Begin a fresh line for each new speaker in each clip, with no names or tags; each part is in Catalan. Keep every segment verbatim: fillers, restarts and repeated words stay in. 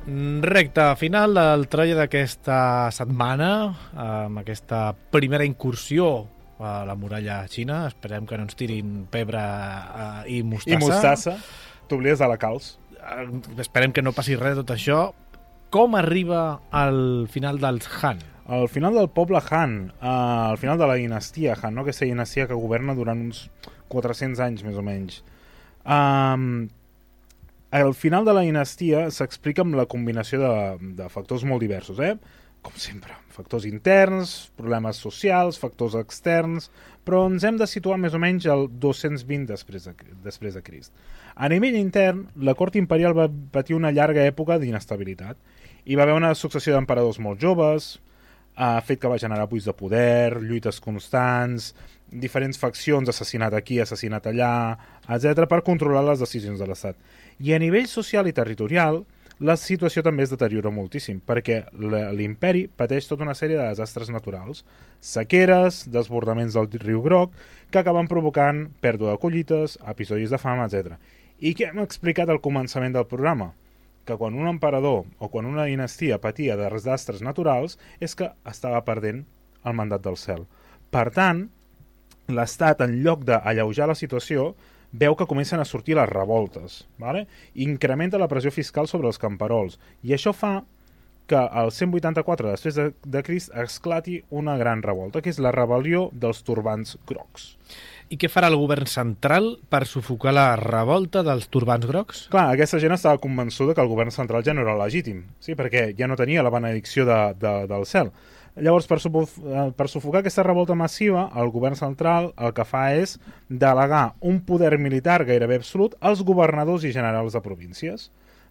Recte final del tralla d'aquesta setmana, amb aquesta primera incursió a la muralla xina. Esperem que no ens tirin pebre i mostassa.
I mostassa. T'oblides de la calç.
Esperem que no passi res de tot això. Com arriba al final dels Han?
Al final del poble Han, al final de la dinastia Han, no? Aquesta dinastia que governa durant uns quatre-cents anys, més o menys. Um, al final de la dinastia s'explica amb la combinació de, de factors molt diversos, eh? Com sempre, factors interns, problemes socials, factors externs, però ens hem de situar més o menys al dos-cents vint després de, després de Crist. A nivell intern, la cort imperial va patir una llarga època d'inestabilitat. Hi va haver una successió d'emperadors molt joves, ha fet que va generar buits de poder, lluites constants, diferents faccions, assassinat aquí, assassinat allà, etcètera, per controlar les decisions de l'Estat. I a nivell social i territorial, la situació també es deteriora moltíssim, perquè l'imperi pateix tota una sèrie de desastres naturals, sequeres, desbordaments del riu Groc, que acaben provocant pèrdua de collites, episodis de fam, etcètera. I què hem explicat al començament del programa? Que quan un emperador o quan una dinastia patia de desastres naturals és que estava perdent el mandat del cel. Per tant, l'Estat, en lloc d'alleujar la situació, veu que comencen a sortir les revoltes, ¿vale? Incrementa la pressió fiscal sobre els camperols, i això fa que al cent vuitanta-quatre després de, de Crist esclati una gran revolta, que és la rebel·lió dels turbants grocs.
I què farà el govern central per sufocar la revolta dels turbants grocs?
Clar, aquesta gent estava convençuda que el govern central ja no era legítim, sí, perquè ja no tenia la benedicció de, de, del cel. Llavors, per, per sufocar aquesta revolta massiva, el govern central el que fa és delegar un poder militar gairebé absolut als governadors i generals de províncies.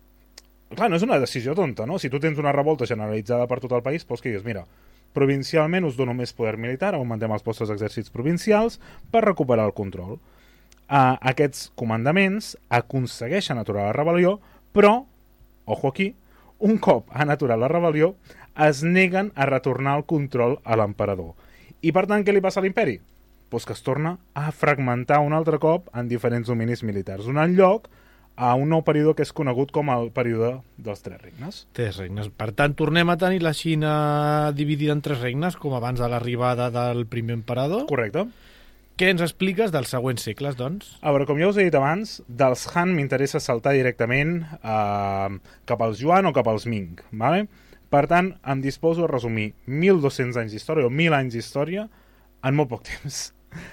Clar, no és una decisió tonta, no? Si tu tens una revolta generalitzada per tot el país, doncs que dius, mira, provincialment us dono més poder militar, augmentem els vostres exèrcits provincials per recuperar el control. Uh, aquests comandaments aconsegueixen aturar la rebel·lió, però, ojo aquí, un cop han aturat la rebel·lió, es neguen a retornar el control a l'emperador. I per tant, què li passa a l'imperi? Pues que es torna a fragmentar un altre cop en diferents dominis militars, donant lloc a un nou període que és conegut com el període dels Tres Regnes.
Tres regnes. Per tant, tornem a tenir la Xina dividida en tres regnes, com abans de l'arribada del primer emperador.
Correcte.
Què ens expliques dels següents segles, doncs?
A veure, com ja us he dit abans, dels Han m'interessa saltar directament eh, cap als Yuan o cap als Ming, ¿vale? Per tant, em disposo a resumir mil dos-cents anys d'història o mil anys d'història en molt poc temps.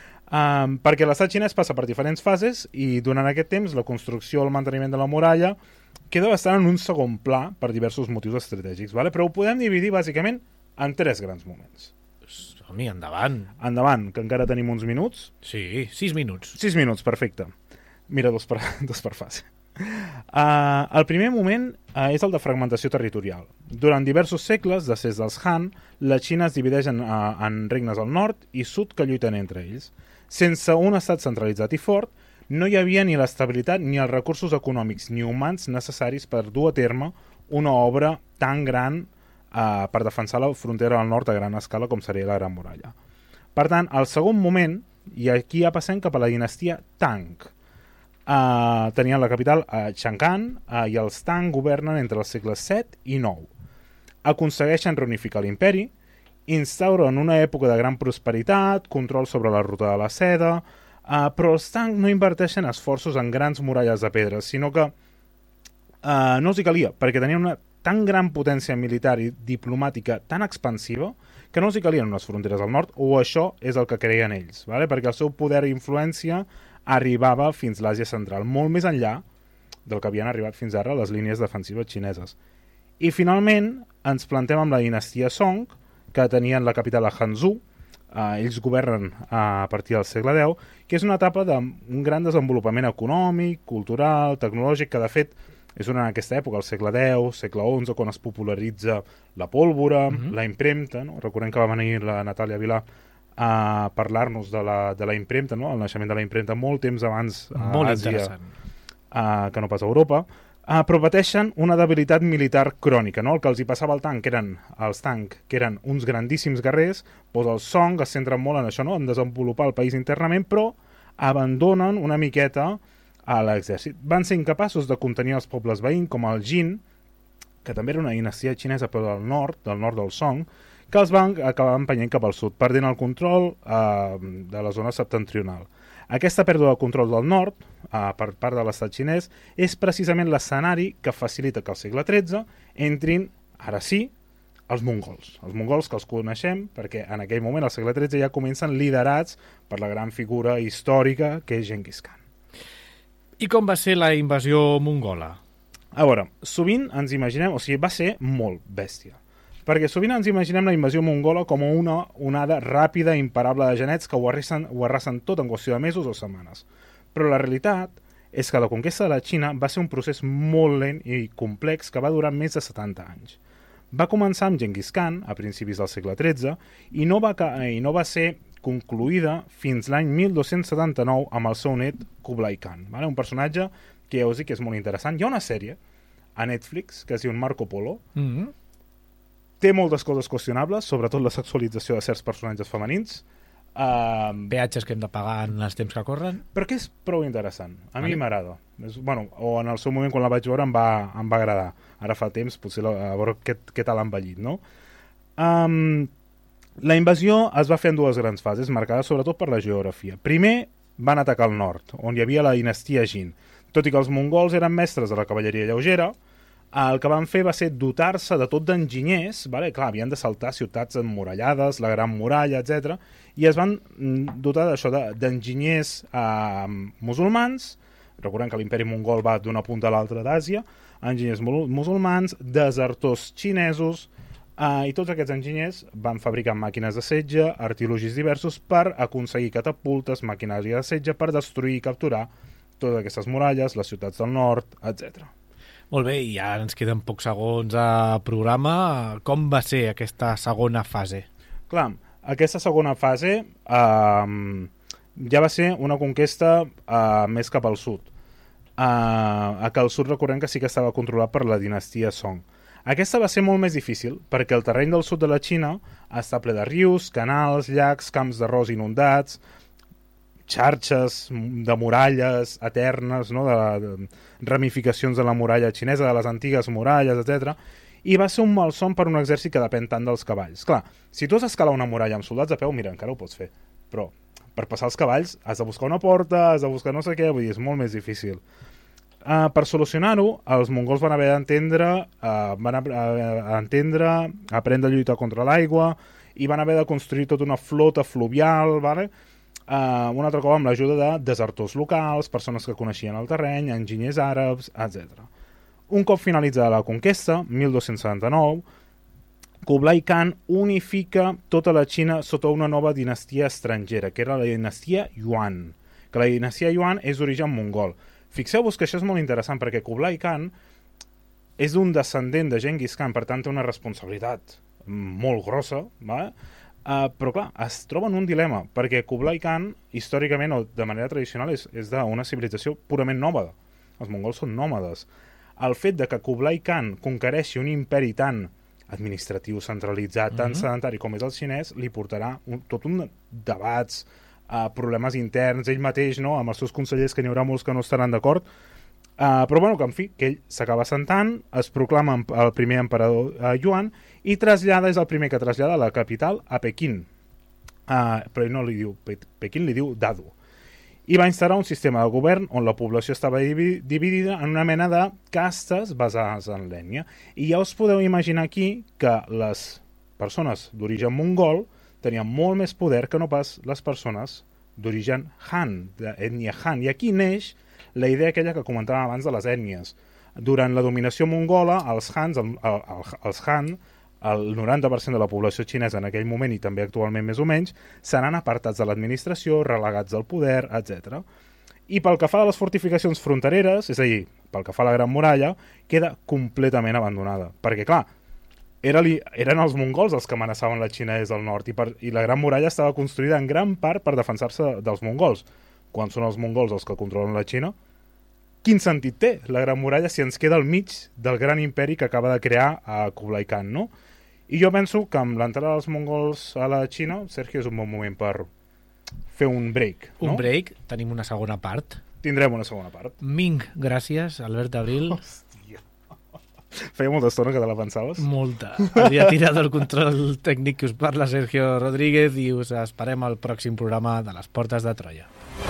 Um, perquè l'estat xinès passa per diferents fases i durant aquest temps la construcció o el manteniment de la muralla queda bastant en un segon pla per diversos motius estratègics, ¿vale? Però ho podem dividir bàsicament en tres grans moments.
Som-hi, endavant.
Endavant, que encara tenim uns minuts.
Sí, sis minuts.
Sis minuts, perfecte. Mira, dos per, dos per fase. Uh, el primer moment uh, és el de fragmentació territorial. Durant diversos segles, després dels Han, la Xina es divideix en, uh, en regnes al nord i sud que lluiten entre ells. Sense un estat centralitzat i fort, no hi havia ni l'estabilitat ni els recursos econòmics ni humans necessaris per dur a terme una obra tan gran uh, per defensar la frontera del nord a gran escala com seria la Gran Muralla. Per tant, el segon moment, i aquí ja passem cap a la dinastia Tang. Uh, tenien la capital a Chang'an uh, i els Tang governen entre els segles set i nou. Aconsegueixen reunificar l'imperi, instauren una època de gran prosperitat, control sobre la ruta de la seda, uh, però els Tang no inverteixen esforços en grans muralles de pedra, sinó que uh, no els hi calia, perquè tenien una tan gran potència militar i diplomàtica tan expansiva que no els hi calien unes fronteres al nord, o això és el que creien ells, ¿vale? Perquè el seu poder i influència arribava fins a l'Àsia central, molt més enllà del que havien arribat fins ara les línies defensives xineses. I finalment ens plantem amb la dinastia Song, que tenien la capital a Hangzhou, eh, ells governen eh, a partir del segle deu, que és una etapa d'un gran desenvolupament econòmic, cultural, tecnològic, que de fet és durant aquesta època, el segle deu, segle onze, quan es popularitza la pólvora, mm-hmm. la impremta, no? Recordem que va venir la Natàlia Vilà a parlar-nos de la, de la impremta, no? El naixement de la impremta molt temps abans a
molt
Àsia uh, que no pas a Europa, uh, però pateixen una debilitat militar crònica, no? El que els hi passava al Tang, que eren els Tang, que eren uns grandíssims guerrers, doncs els Song es centren molt en això, no? En desenvolupar el país internament, però abandonen una miqueta a l'exèrcit. Van ser incapaços de contenir els pobles veïns, com el Jin, que també era una dinastia xinesa però del nord, del nord del Song, que els van acabar empenyent cap al sud, perdent el control eh, de la zona septentrional. Aquesta pèrdua de control del nord, eh, per part de l'estat xinès, és precisament l'escenari que facilita que al segle tretze entrin, ara sí, els mongols. Els mongols que els coneixem, perquè en aquell moment, al segle tretze, ja comencen liderats per la gran figura històrica que és Genghis Khan.
I com va ser la invasió mongola?
A veure, sovint ens imaginem, o sigui, va ser molt bèstia, perquè sovint ens imaginem la invasió mongola com una onada ràpida i imparable de genets que ho arrasen, ho arrasen tot en qüestió de mesos o setmanes. Però la realitat és que la conquesta de la Xina va ser un procés molt lent i complex que va durar més de setanta anys. Va començar amb Genghis Khan a principis del segle tretze i no va, i no va ser concluïda fins l'any mil dos-cents setanta-nou amb el seu net Kublai Khan, vale? Un personatge que ja us dic que és molt interessant. Hi ha una sèrie a Netflix que es diu Marco Polo.
Mm-hmm.
Té moltes coses qüestionables, sobretot la sexualització de certs personatges femenins. Uh,
Peatges que hem de pagar en els temps que corren.
Però que és prou interessant. A
vale.
mi m'agrada. Bueno, o en el seu moment, quan la vaig veure, em va, em va agradar. Ara fa temps, potser la, a veure què, què tal ha envellit, no? Um, la invasió es va fer en dues grans fases, marcades sobretot per la geografia. Primer, van atacar el nord, on hi havia la dinastia Jin. Tot i que els mongols eren mestres de la cavalleria lleugera, el que van fer va ser dotar-se de tot d'enginyers, vale? Clar, havien de saltar ciutats emmurallades, la Gran Muralla, etcètera, i es van dotar d'això d'enginyers eh, musulmans. Recordem que l'imperi mongol va d'una punta a l'altra d'Àsia, enginyers musulmans, desertors xinesos, eh, i tots aquests enginyers van fabricar màquines de setge, artilugis diversos per aconseguir catapultes, maquinària de setge, per destruir i capturar totes aquestes muralles, les ciutats del nord, etcètera.
Molt bé, i ja ens queden pocs segons a programa. Com va ser aquesta segona fase?
Clar, aquesta segona fase eh, ja va ser una conquesta eh, més cap al sud. Eh, a que al sud recordem que sí que estava controlat per la dinastia Song. Aquesta va ser molt més difícil perquè el terreny del sud de la Xina està ple de rius, canals, llacs, camps d'arròs inundats, xarxes de muralles eternes, no? de, de ramificacions de la muralla xinesa, de les antigues muralles, etcètera. I va ser un malson per un exèrcit que depèn tant dels cavalls. Clar, si tu has d'escalar una muralla amb soldats a peu, mira, encara ho pots fer. Però per passar els cavalls has de buscar una porta, has de buscar no sé què, vull dir, és molt més difícil. Uh, per solucionar-ho, els mongols van haver d'entendre, uh, van a, a entendre, aprendre a lluitar contra l'aigua, i van haver de construir tota una flota fluvial, vale? Uh, un altre cop amb l'ajuda de desertors locals, persones que coneixien el terreny, enginyers àrabs, etcètera. Un cop finalitzada la conquesta, mil dos-cents setanta-nou, Kublai Khan unifica tota la Xina sota una nova dinastia estrangera, que era la dinastia Yuan, que la dinastia Yuan és d'origen mongol. Fixeu-vos que això és molt interessant, perquè Kublai Khan és un descendent de Genghis Khan, per tant té una responsabilitat molt grossa, vale? Uh, però clar, es troba en un dilema, perquè Kublai Khan, històricament o de manera tradicional, és, és d'una civilització purament nòmada. Els mongols són nòmades. El fet de que Kublai Khan conquereixi un imperi tan administratiu, centralitzat, tan mm-hmm. sedentari com és el xinès, li portarà un, tot un debats, uh, problemes interns, ell mateix, no?, amb els seus consellers, que n'hi haurà molts que no estaran d'acord, uh, però bueno, que en fi, que ell s'acaba sentant, es proclama el primer emperador uh, Yuan, i trasllada, és el primer que trasllada la capital a Pequín. Uh, però ell no li diu Pe Pequín, li diu Dadu. I va instal·lar un sistema de govern on la població estava dividida en una mena de castes basades en l'ètnia. I ja us podeu imaginar aquí que les persones d'origen mongol tenien molt més poder que no pas les persones d'origen Han, d'ètnia Han. I aquí neix la idea aquella que comentàvem abans de les ètnies. Durant la dominació mongola, els Hans, el, el, els Han, el noranta per cent de la població xinesa en aquell moment i també actualment més o menys, seran apartats de l'administració, relegats del poder, etcètera. I pel que fa a les fortificacions frontereres, és a dir, pel que fa a la Gran Muralla, queda completament abandonada. Perquè, clar, era li, eren els mongols els que amenaçaven la Xina des del nord i, per, i la Gran Muralla estava construïda en gran part per defensar-se dels mongols. Quan són els mongols els que controlen la Xina, quin sentit té la Gran Muralla si ens queda al mig del gran imperi que acaba de crear a Kublai Khan, no? I jo penso que amb l'entrada dels mongols a la Xina, Sergio, és un bon moment per fer un break.
Un
no?
break, tenim una segona part.
Tindrem una segona part.
Ming, gràcies, Albert Abril.
Hòstia. Feia molta estona que te la pensaves.
Molta. Havia tirat el control tècnic que us parla Sergio Rodríguez i us esperem al pròxim programa de Les Portes de Troia.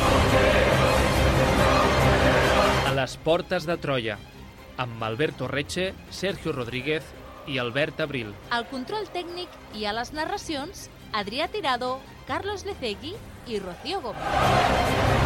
A les Portes de Troia, amb Alberto Reche, Sergio Rodríguez i Albert Abril.
Al control tècnic i a les narracions, Adrià Tirado, Carlos Lecegui i Rocío Gómez.